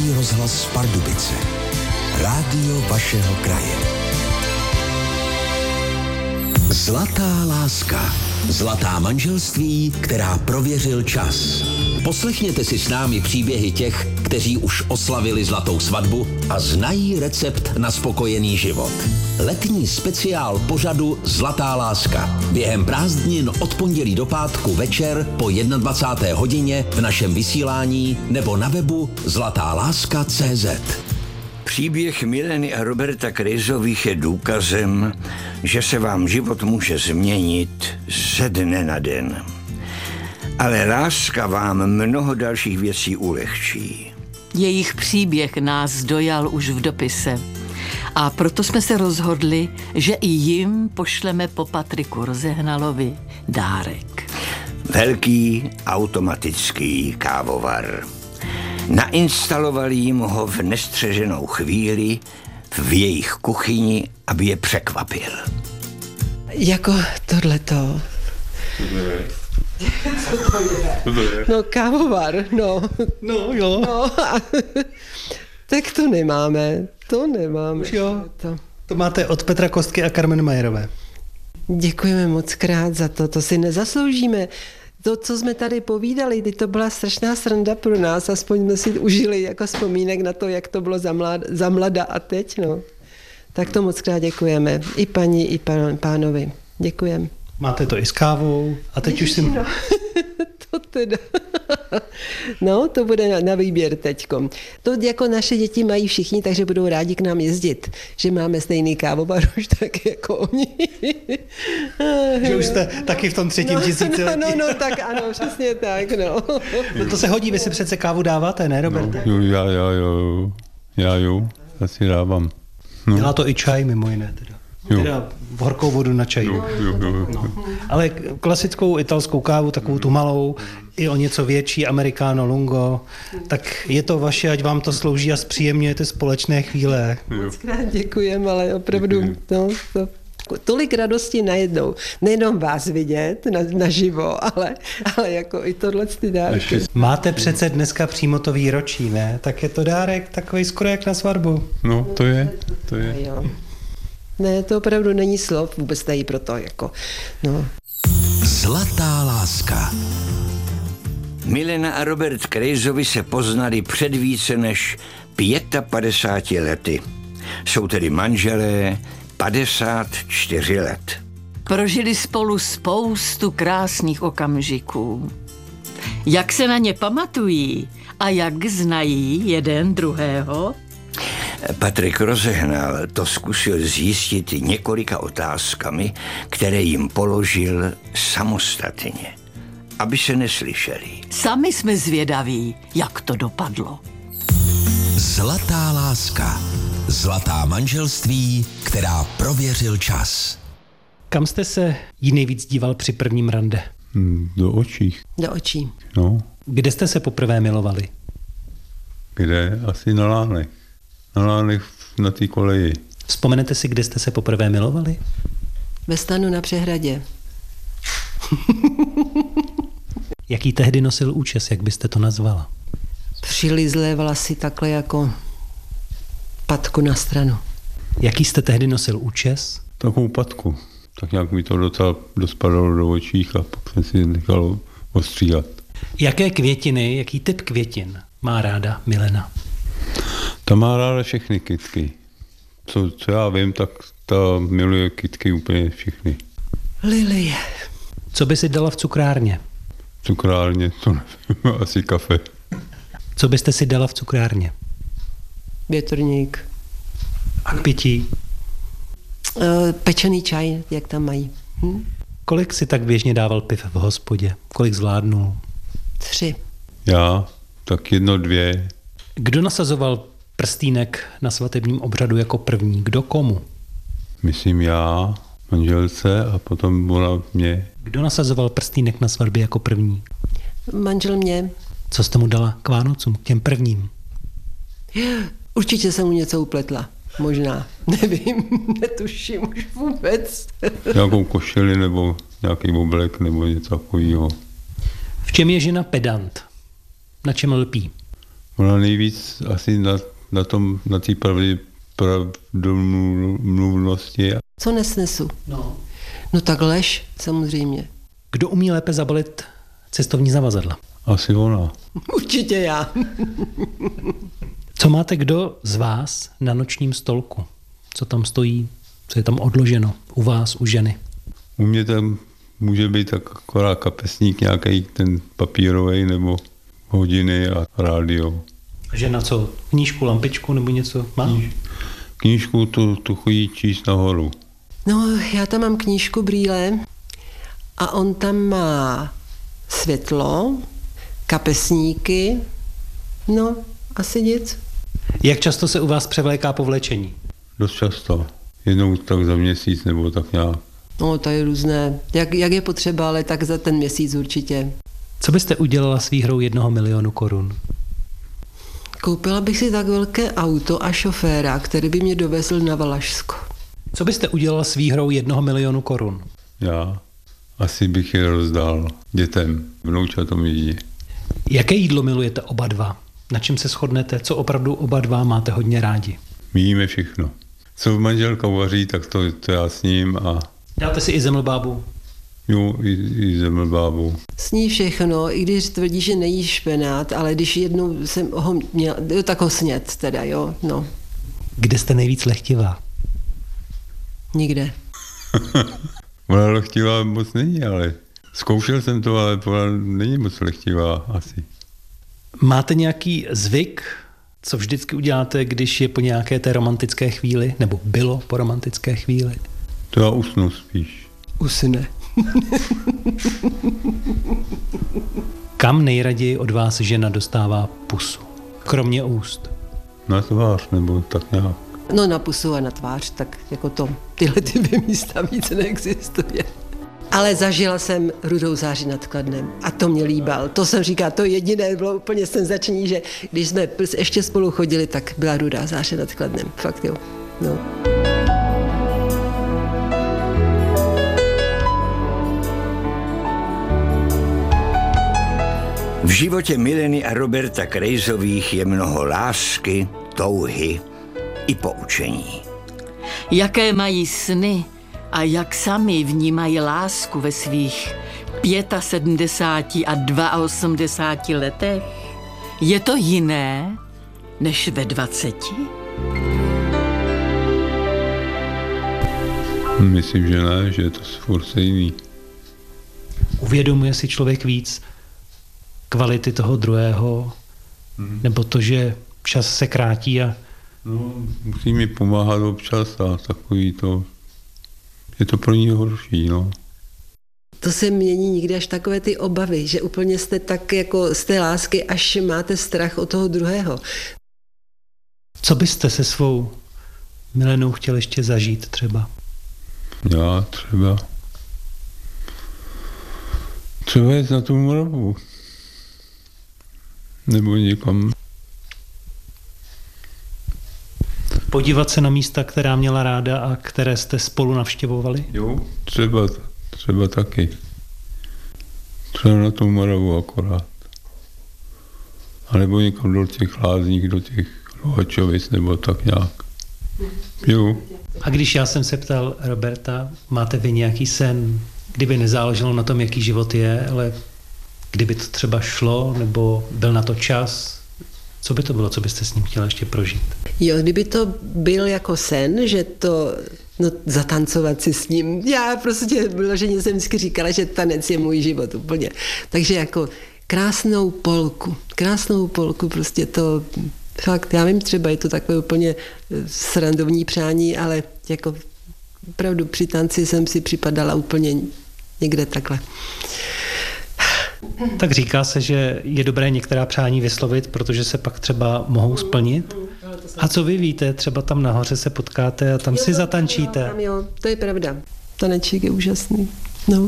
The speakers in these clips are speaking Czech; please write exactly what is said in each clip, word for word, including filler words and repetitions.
Český rozhlas Pardubice. Rádio vašeho kraje. Zlatá láska. Zlatá manželství, která prověřil čas. Poslechněte si s námi příběhy těch, kteří už oslavili zlatou svatbu a znají recept na spokojený život. Letní speciál pořadu Zlatá láska. Během prázdnin od pondělí do pátku večer po dvacáté jedné hodině v našem vysílání nebo na webu zlatá láska tečka cé zet. Příběh Mileny a Roberta Krejzových je důkazem, že se vám život může změnit ze dne na den. Ale láska vám mnoho dalších věcí ulehčí. Jejich příběh nás dojal už v dopise. A proto jsme se rozhodli, že i jim pošleme po Patriku Rozehnalovi dárek. Velký automatický kávovar. Nainstalovali jim ho v nestřeženou chvíli v jejich kuchyni, aby je překvapil. Jako tohleto. Co to je? Co to je? No kávovar, no. No jo. No, tak to nemáme, to nemáme. Už jo, to. to máte od Petra Kostky a Carmen Majerové. Děkujeme moc krát za to, to si nezasloužíme. To, co jsme tady povídali, to byla strašná sranda pro nás, aspoň jsme si užili jako vzpomínek na to, jak to bylo za, mlad, za mlada a teď, no. Tak to moc krát děkujeme. I paní, i pán, pánovi. Děkujeme. Máte to i s kávou a teď Ježiši, už si... No. To teda... No, to bude na, na výběr teďkom. To jako naše děti mají všichni, takže budou rádi k nám jezdit, že máme stejný kávovar už tak jako oni. Že už jste taky v tom třetím no, tisíciletí. No, no, no, tak ano, přesně tak, no. No to se hodí, vy si přece kávu dáváte, ne, Roberte? No, jo, já, já, jo, já jo, já si dávám. No. Dělá to i čaj mimo jiné teda. Jo. Teda horkou vodu na čaj. Jo, jo, jo. No. Ale klasickou italskou kávu, takovou tu malou, i o něco větší, americano, lungo, tak je to vaše, ať vám to slouží a zpříjemňujete společné chvíle. Moc krát děkujem, ale opravdu no, to, tolik radosti najednou. Nejenom vás vidět na, naživo, ale, ale jako i tohle ty dárky. Máte přece dneska přímo to výročí, ne? Tak je to dárek takový skoro jak na svatbu. No, to je, to je. Jo. Ne, to opravdu není slov, vůbec tady pro to, jako, no. Zlatá láska. Milena a Robert Krejzovi se poznali před více než padesát pěti lety. Jsou tedy manželé padesát čtyři let. Prožili spolu spoustu krásných okamžiků. Jak se na ně pamatují a jak znají jeden druhého? Patrik Rozehnal to zkusil zjistit několika otázkami, které jim položil samostatně, aby se neslyšeli. Sami jsme zvědaví, jak to dopadlo. Zlatá láska. Zlatá manželství, která prověřil čas. Kam jste se jí nejvíc díval při prvním rande? Do očí. Do očí. No. Kde jste se poprvé milovali? Kde? Asi na Lánech. Na Lánech na té koleji. Vzpomenete si, kde jste se poprvé milovali? Ve stanu na přehradě. Jaký tehdy nosil účes, jak byste to nazvala? Přilizlé vlasy takhle jako patku na stranu. Jaký jste tehdy nosil účes? Takovou patku. Tak nějak mi to docela dospadalo do očích a pak jsem si nechal ostříhat. Jaké květiny, jaký typ květin má ráda Milena? Ta má ráda všechny kytky. Co, co já vím, tak ta miluje kytky úplně všechny. Lilie. Co by si dala v cukrárně? V cukrárně, to nevím, asi kafe. Co byste si dala v cukrárně? Větrník. A k pití? Uh, pečený čaj, jak tam mají. Hm? Kolik si tak běžně dával piv v hospodě? Kolik zvládnul? Tři. Já? Tak jedno, dvě. Kdo nasazoval prstýnek na svatebním obřadu jako první? Kdo komu? Myslím já, manželce a potom ona mě. Kdo nasazoval prstýnek na svatbě jako první? Manžel mě. Co jste mu dala k Vánocům, k těm prvním? Určitě jsem mu něco upletla. Možná. Nevím, netuším už vůbec. Nějakou košili nebo nějaký oblek nebo něco takového. V čem je žena pedant? Na čem lpí? Ona nejvíc asi na, na tom, na té pravdomluvnosti. Co nesnesu? No. No tak lež, samozřejmě. Kdo umí lépe zabalit cestovní zavazadla? Asi ona. Určitě já. Co máte kdo z vás na nočním stolku? Co tam stojí? Co je tam odloženo u vás, u ženy? U mě tam může být tak akorát kapesník nějaký ten papírový nebo hodiny a rádio. Žena co? Knížku, lampičku nebo něco má? Kníž, knížku tu, tu chodí číst nahoru. No, já tam mám knížku brýle a on tam má světlo, kapesníky, no, asi nic. Jak často se u vás převléká povlečení? Dost často. Jednou tak za měsíc nebo tak nějak. No, to je různé. Jak, jak je potřeba, ale tak za ten měsíc určitě. Co byste udělala s výhrou jednoho milionu korun? Koupila bych si tak velké auto a šoféra, který by mě dovezl na Valašsko. Co byste udělala s výhrou jednoho milionu korun? Já asi bych je rozdal dětem, vnoučatům jedině. Jaké jídlo milujete oba dva? Na čem se shodnete? Co opravdu oba dva máte hodně rádi? My jíme všechno. Co manželka uvaří, tak to, to já s ním a Dáte si i zemlbábu? jo, i, i zemlbábu. Sní všechno, i když tvrdí, že nejí špenát, ale když jednou jsem ho měla, jo, tak ho snět teda, jo, no. Kde jste nejvíc lehtivá? Nikde. Ona lehtivá moc není, ale zkoušel jsem to, ale ona není moc lehtivá asi. Máte nějaký zvyk, co vždycky uděláte, když je po nějaké té romantické chvíli, nebo bylo po romantické chvíli? To já usnu spíš. Usne. Kam nejraději od vás žena dostává pusu? Kromě úst. Na tvář nebo tak nějak. No na pusu a na tvář, tak jako to, tyhle ty dvě místa víc neexistuje. Ale zažila jsem Rudou září nad Kladnem a to mě líbal. To jsem říkala, to jediné bylo úplně senzační, že když jsme ještě spolu chodili, tak byla Rudá záře nad Kladnem. Fakt jo. No. V životě Mileny a Roberta Krejzových je mnoho lásky, touhy i poučení. Jaké mají sny a jak sami vnímají lásku ve svých sedmdesáti pěti a osmdesáti dvou letech? Je to jiné než ve dvaceti? Myslím, že ne, že je to furt stejný. Uvědomuje si člověk víc kvality toho druhého, hmm. nebo to, že čas se krátí a... No, musí mi pomáhat občas a takový to... Je to pro ní horší, no. To se mění někdy až takové ty obavy, že úplně jste tak jako z té lásky, až máte strach od toho druhého. Co byste se svou Milenou chtěl ještě zažít třeba? Já třeba... Třeba jít na tu Moravu. Nebo někam. Podívat se na místa, která měla ráda a které jste spolu navštěvovali? Jo, třeba, třeba taky. Třeba na tu Moravu akorát. A nebo někam do těch lázních, do těch Lohačovic, nebo tak nějak. Jo. A když já jsem se ptal Roberta, máte vy nějaký sen, kdyby nezáleželo na tom, jaký život je, ale kdyby to třeba šlo, nebo byl na to čas, co by to bylo, co byste s ním chtěla ještě prožít? Jo, kdyby to byl jako sen, že to, no zatancovat si s ním, já prostě vyloženě jsem vždycky říkala, že tanec je můj život úplně. Takže jako krásnou polku, krásnou polku, prostě to, fakt, já vím, třeba je to takové úplně srandovní přání, ale jako opravdu při tanci jsem si připadala úplně někde takhle. Tak říká se, že je dobré některá přání vyslovit, protože se pak třeba mohou splnit. A co vy víte, třeba tam nahoře se potkáte a tam jo, si zatančíte. Tam, jo, to je pravda. Tanečík je úžasný. No.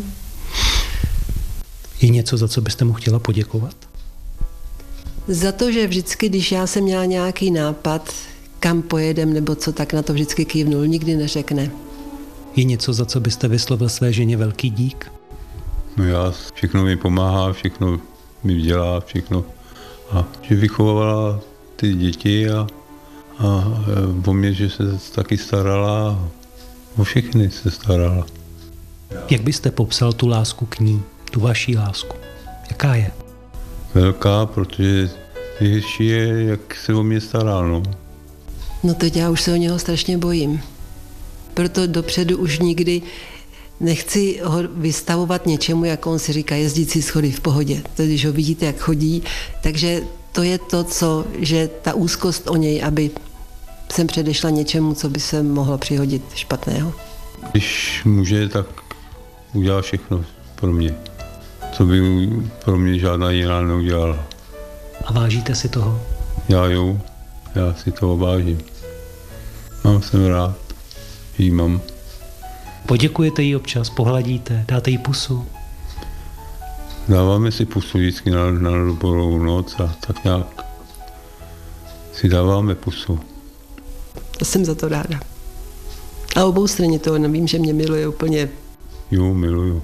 Je něco, za co byste mu chtěla poděkovat? Za to, že vždycky, když já jsem měla nějaký nápad, kam pojedem nebo co, tak na to vždycky kývnul, nikdy neřekne. Je něco, za co byste vyslovil své ženě velký dík? No já, všechno mi pomáhá, všechno mi dělá, všechno. A že vychovala ty děti a, a o mě, že se taky starala, o všechny se starala. Jak byste popsal tu lásku k ní, tu vaší lásku? Jaká je? Velká, protože nejhezčí je, jak se o mě stará, no. No teď já už se o něho strašně bojím. Proto dopředu už nikdy nechci ho vystavovat něčemu, jak on si říká, jezdící schody v pohodě. To když ho vidíte, jak chodí. Takže to je to, co, že ta úzkost o něj, aby jsem předešla něčemu, co by se mohlo přihodit špatného. Když může, tak udělá všechno pro mě. Co by pro mě žádná jiná neudělala. A vážíte si toho? Já jo, já si toho vážím. Mám jsem rád, že jí mám. Poděkujete jí občas, pohladíte, dáte jí pusu? Dáváme si pusu vždycky na, na dobrou noc a tak nějak si dáváme pusu. To jsem za to ráda. A obou straně toho, nevím, že mě miluje úplně. Jo, miluju.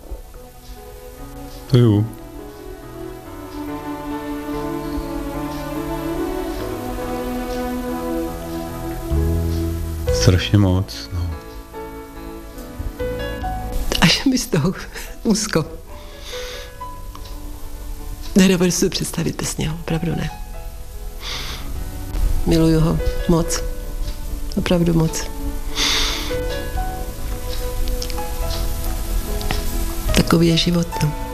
To jo. Strašně moc, no. Až mi z toho úzko. Nedovedu si to představit bez něho, opravdu ne. Miluju ho moc. Opravdu moc. Takový je život, no.